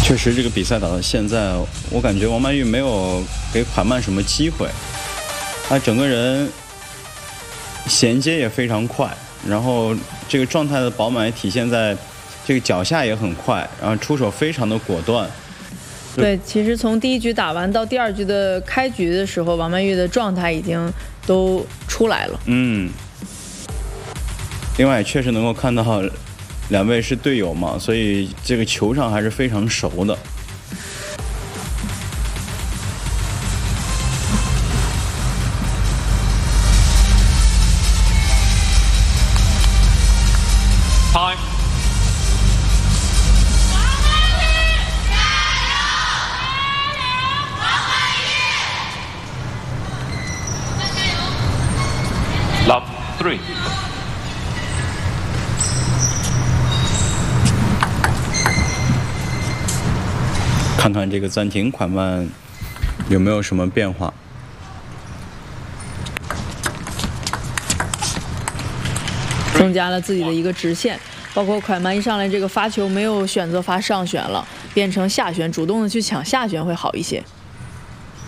确实，这个比赛打到现在，我感觉王曼玉没有给款曼什么机会，他整个人衔接也非常快，然后这个状态的饱满也体现在这个脚下也很快，然后出手非常的果断。 对，其实从第一局打完到第二局的开局的时候，王曼玉的状态已经都出来了。 另外也确实能够看到两位是队友嘛，所以这个球上还是非常熟的。 Love 3。 看看这个暂停款曼有没有什么变化。 增加了自己的一个直线，包括款曼一上来这个发球没有选择发上旋了，变成下旋，主动的去抢下旋会好一些。